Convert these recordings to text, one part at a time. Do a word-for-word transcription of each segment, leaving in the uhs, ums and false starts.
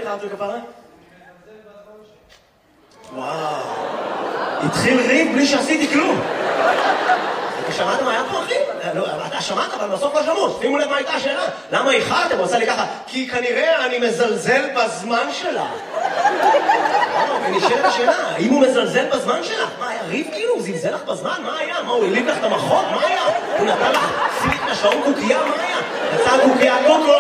איחרתי כפרה? וואו. התחיל ריב בלי שעשיתי כלום. אתה שמעת מה היה פה, אחי? אתה שמעת, אבל בסוף לא שמעו. שימו לב מה הייתה השאלה. למה איחרתם? הוא עושה לי ככה. כי כנראה אני מזלזל בזמן שלה. ונשאלת השאלה, האם הוא מזלזל בזמן שלה? מה, היה ריב כאילו? הוא זלזל לך בזמן? מה היה? מה, הוא הליב לך את המחות? מה היה? הוא נתן לך סימית לשעון קוקייה? מה היה? יצא קוקייה קוקו.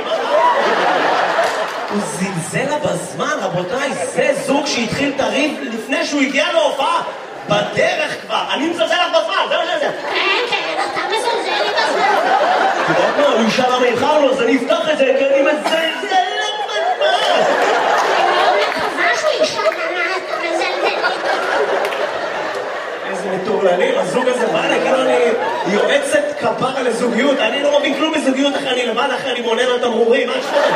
הוא זלזל לה בזמן, רבותיי, זה זוג שהתחיל את הריב לפני שהוא הגיע להופעה. בדרך כבר, אני מזלזל לך בזמן, זה מה שזה. כן, כן, אתה מזלזל לי בזמן. אתה יודע מה, הוא ישאל למה איחרנו, אז אני אפתח את זה, כי אני מזלזל לך בזמן. אני מקווה שהוא ישאל למה אתה מזלזל לי בזמן. איזה מטורללים, הזוג הזה בא לי, כאילו אני יועצת כפרה לזוגיות, אני לא מבין כלום בזוגיות אחרי אני לבד, אחרי אני מונה על תמרורים, מה שפות?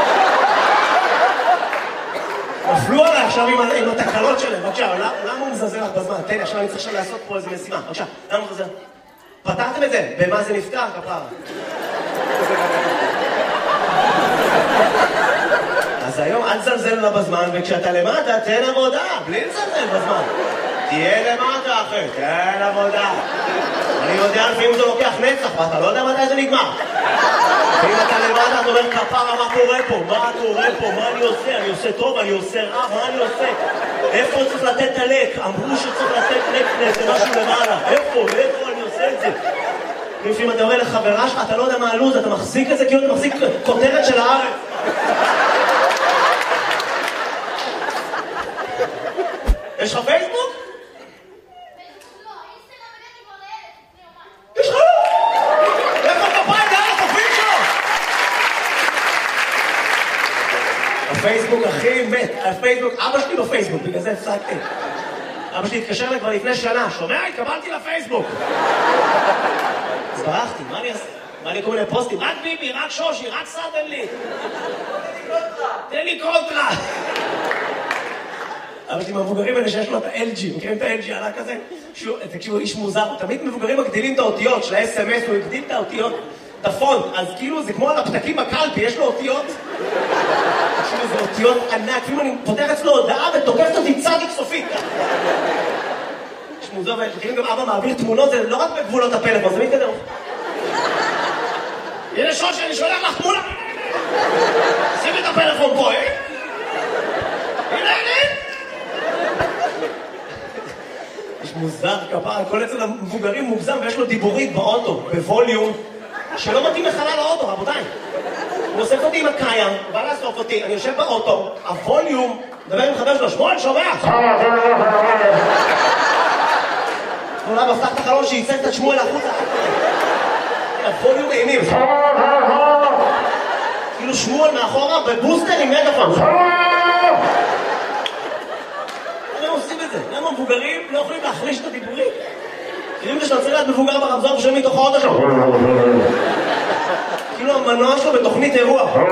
נפלו עליי עכשיו עם התקלות שלהם, בבקשה, למה הוא מזלזל לך בזמן? תן לי, עכשיו אני צריך עכשיו לעשות פה איזה משימה, בבקשה, למה הוא מזלזל? פתרתם את זה? במה זה נפתר, כפרה? אז היום אל תזלזל לה בזמן, וכשאתה למטה, תן עבודה, בלי לזלזל בזמן. תהיה למטה, אחי, תן עבודה. אני יודע לפעמים זה לוקח נצח, ואתה לא יודע מתי זה נגמר. ואם אתה למטה, אתה אומר, כפרה, מה קורה פה? מה קורה פה? מה אני עושה? אני עושה טוב? אני עושה רע? מה אני עושה? איפה צריך לתת את הלק? אמרו שצריך לתת לק למשהו למעלה. איפה? איפה אני עושה את זה? לפעמים אתה אומר לחברה שלך, אתה לא יודע מה הלוז, אתה מחזיק את זה כאילו אתה מחזיק כותרת של הארץ. יש לך פייסבוק? יש לך? איפה כפיים דרך הפרופייל שלו? הפייסבוק הכי מת, הפייסבוק, אבא שלי בפייסבוק, בגלל זה הפסקתי. אבא שלי התקשר לי כבר לפני שנה, שומע? התקבלתי לפייסבוק. אז ברחתי, מה אני אעשה? מה אני כל מיני פוסטים? רק ביבי, רק שושי, רק סאדם לי. תן לי קונטרה. אבל עם המבוגרים האלה שיש לו את ה-אל ג'י, מכירים את ה-אל ג'י עלה כזה? תקשיבו, איש מוזר, תמיד מבוגרים מגדילים את האותיות של ה-אס אם אס, הוא הגדיל את האותיות, את הפונט, אז כאילו זה כמו על הפתקים בקלפי, יש לו אותיות. תקשיבו, זה אותיות ענק, כאילו אני פותח אצלו הודעה ותוקפת אותי צדיק סופית. איש מוזר, ומכירים גם אבא מעביר תמונות, זה לא רק בגבולות הפלאפון, זה מתקדם. הנה שושי, אני שולח לך תמונה. שים את הפלאפון פה, אה? הנה, הנה. יש מוזר כפרה, כל אצל המבוגרים מוגזם ויש לו דיבורית באוטו, בווליום, שלא מתאים לחלל האוטו, רבותיי. הוא אוסף אותי עם הקיים, הוא בא לאסוף אותי, אני יושב באוטו, הווליום, מדבר עם חבר שלו, שמואל, שומע? אולי מפתח את החלון שייצא את שמואל החוצה. הווליום אימים. כאילו שמואל מאחורה בבוסטר עם מגפון. למה עושים את זה? למה מבוגרים לא יכולים להחליש את הדיבורים? כאילו שאתה צריך להיות מבוגר ברמזור ושומעים מתוך האוטו שלו. כאילו המנוע שלו בתוכנית אירוע. מה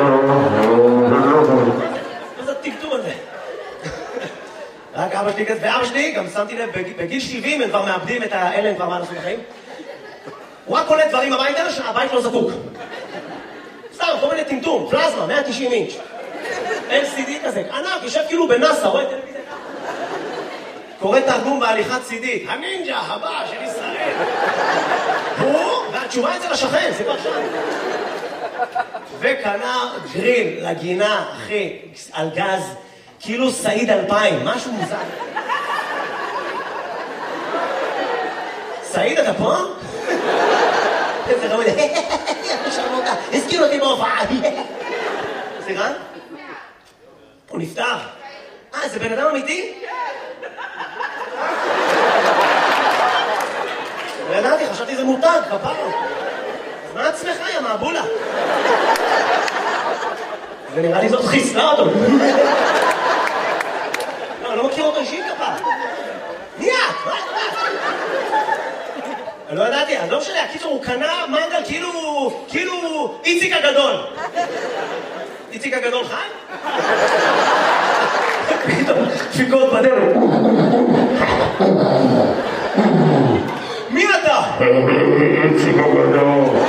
זה הטפטום הזה? רק אבא שלי כזה, ואבא שלי גם שמתי לב, בגיל שבעים הם כבר מאבדים את האלה, הם כבר מה לעשות בחיים. הוא רק קולט דברים הביתה שהבית לא זקוק. סתם, כל מיני טמטום, פלזמה, מאה ותשעים אינץ'. אל סי די כזה, ענק, יושב כאילו בנאסא, רואה טלוויזיה. קורא תרגום בהליכת סי די, הנינג'ה הבא של ישראל. הוא, והתשובה אצל השכן, זה כבר שם. וקנה גריל לגינה, אחי, על גז, כאילו סעיד אלפיים, משהו מוזר. סעיד, אתה פה? איזה ראוי, שרמותה, הזכיר אותי בהופעה. סליחה? הוא נפטר. אה, זה בן אדם אמיתי? לא ידעתי, חשבתי זה מותג, כפרה. אז מה עצמך, יא מעבולה? ונראה לי זאת חיסלה אותו. לא, אני לא מכיר אותו אישית כפרה. מי את? מה את? אני לא ידעתי, אז לא משנה, הקיצור הוא קנה מנגל כאילו, כאילו איציק הגדול. איציק הגדול חי? פתאום, דפיקות בדרך. מי אתה? איציק הגדול.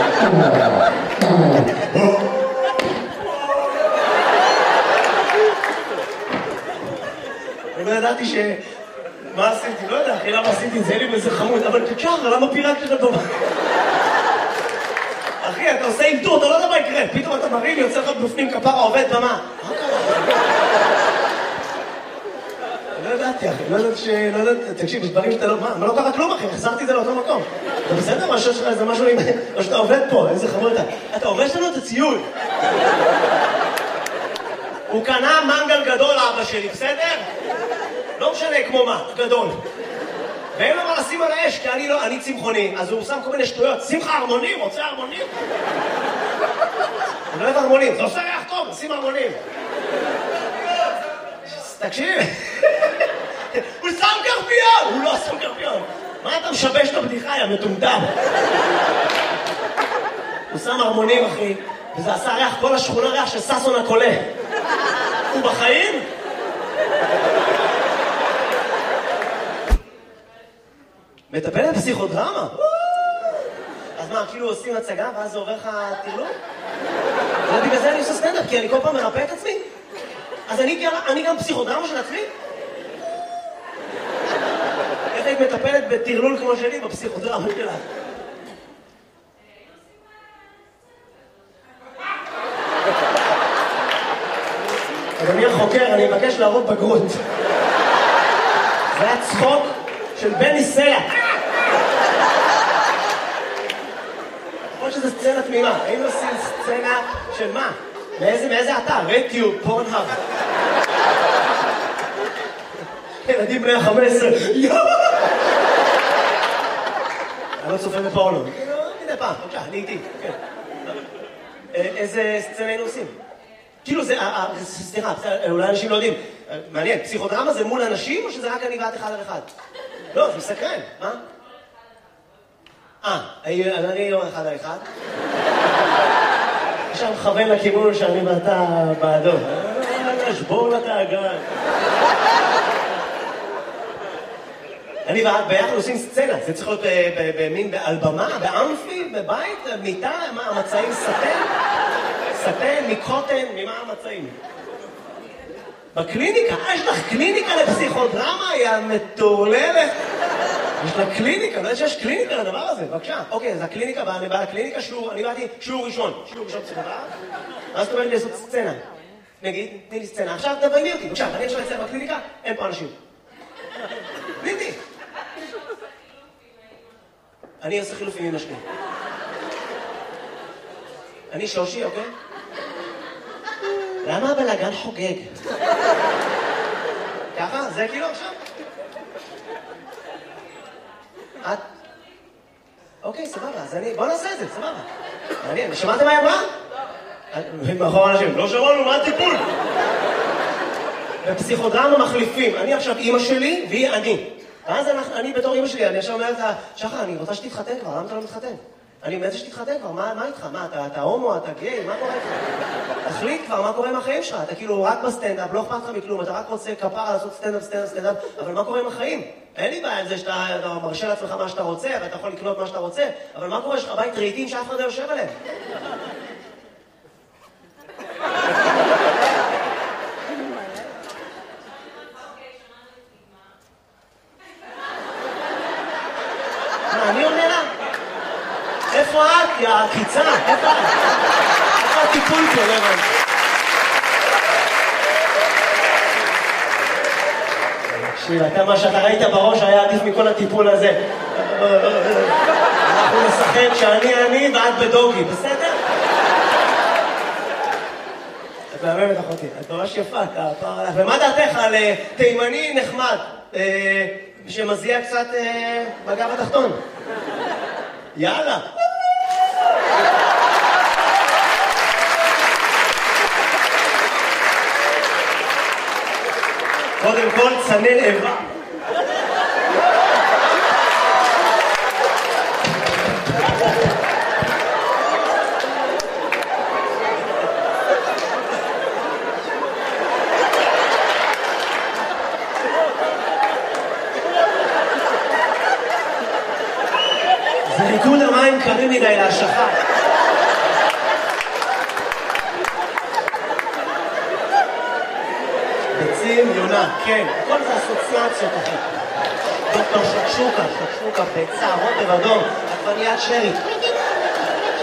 ידעתי ש... מה עשיתי? לא יודע, אחי, למה עשיתי את זה? לי באיזה חמוד, אבל תשחר, למה פירקת את הדומה? אחי, אתה עושה אינטור, אתה לא יודע מה יקרה, פתאום אתה מרים, יוצא לך בפנים כפרה, עובד במה. מה קרה? לא ידעתי, אחי, לא יודעת ש... לא יודעת, תקשיב, יש דברים שאתה לא... מה? מה לא קרה כלום, אחי? חזרתי את זה לאותו מקום. אתה בסדר? מה שיש לך איזה משהו עם... או שאתה עובד פה, איזה חמוד אתה. אתה עובד שלנו את הציוד. הוא קנה מנגל גדול, אבא שלי, בסדר? לא משנה כמו מה, גדול. ואין לו מה לשים על האש, כי אני לא, אני צמחוני, אז הוא שם כל מיני שטויות. שים לך הרמונים, רוצה הרמונים? אני לא אוהב הרמונים, זה עושה ריח טוב, שים הרמונים. תקשיב, הוא שם קרפיון! הוא לא שם קרפיון. מה אתה משבש את הבדיחה, יא מטומטם? הוא שם הרמונים, אחי, וזה עשה ריח, כל השכונה ריח של ססון הקולה. הוא בחיים? מטפל בפסיכודרמה? אז מה, כאילו עושים הצגה ואז זה עובר לך תרלום? ובגלל זה אני עושה סטנדאפ, כי אני כל פעם מרפא את עצמי. אז אני גם פסיכודרמה של עצמי? איך היית מטפלת בתרלול כמו שלי בפסיכודרמה שלה? אדוני החוקר, אני מבקש להראות בגרות. זה היה צחוק של בני סלע. כמו שזה סצנה תמימה. היינו עושים סצנה של מה? מאיזה, מאיזה אתר? רטיוב, פורנהאב. ילדים בני ה-חמש עשרה. אני לא צופה בפורנו. מדי פעם, בבקשה, אני איתי. איזה סצנה היינו עושים? כאילו זה, סליחה, אולי אנשים לא יודעים. מעניין, פסיכודרמה זה מול אנשים או שזה רק אני ואת אחד על אחד? לא, זה מסקרן, מה? אה, אני לא אחד על אחד. עכשיו מכוון לכיוון שאני ואתה בעדו. שבור לתאגן. אני ואת ביחד עושים סצנה, זה צריך להיות במין, על במה, באמפי, בבית, מיטה, מה, המצעים סטן? סטן, מקוטן, ממה המצעים? בקליניקה, יש לך קליניקה לפסיכודרמה, היא המטורללת. יש לה קליניקה, לא יודע שיש קליניקה לדבר הזה, בבקשה. אוקיי, אז הקליניקה, אני בא לקליניקה, שיעור, אני באתי שיעור ראשון, שיעור ראשון פסיכודרמה, ואז אתה אומר לי לעשות סצנה. נגיד, תני לי סצנה, עכשיו תביימי אותי, בבקשה, אני עכשיו אצלם בקליניקה, אין פה אנשים. תני לי. אני עושה חילופים עם השני. אני שושי, אוקיי? למה הבלגן חוגג? ככה? זה כאילו עכשיו? את? אוקיי, סבבה, אז אני... בוא נעשה את זה, סבבה. מעניין, שמעתם מה היא אמרה? מאחור אנשים, לא שמענו, מה הטיפול? בפסיכודרמה מחליפים. אני עכשיו אימא שלי והיא אני. ואז אני בתור אימא שלי, אני עכשיו אומרת לה, שחר, אני רוצה שתתחתן כבר, למה אתה לא מתחתן? אני אומרת שתתחתן כבר, מה איתך? מה, אתה הומו, אתה גיי, מה קורה איתך? תחליט כבר, מה קורה עם החיים שלך? אתה כאילו רק בסטנדאפ, לא אכפת לך מכלום, אתה רק רוצה כפרה לעשות סטנדאפ, סטנדאפ, סטנדאפ, אבל מה קורה עם החיים? אין לי בעיה עם זה שאתה מרשה לעצמך מה שאתה רוצה, ואתה יכול לקנות מה שאתה רוצה, אבל מה קורה? יש לך בית רהיטים שאף אחד לא יושב עליהם? אני עונה לה, איפה את, יא עקיצה? איפה את? איפה הטיפול פה, לא הבנתי? תקשיב, אתה מה שאתה ראית בראש היה עדיף מכל הטיפול הזה. אנחנו נשחק שאני אני ואת בדוגי, בסדר? את מהממת אחותי, את ממש יפה, ומה דעתך על תימני נחמד? שמזיע קצת בגב התחתון. יאללה. קודם כל צנן איבה. זה ריקוד המים קרים מדי להשכה. ביצים, יונה, כן, הכל זה אסוציאציות, אחי. דוקטור שקשוקה, שקשוקה, ביצה, רוטב אדום, עגבניית שרי.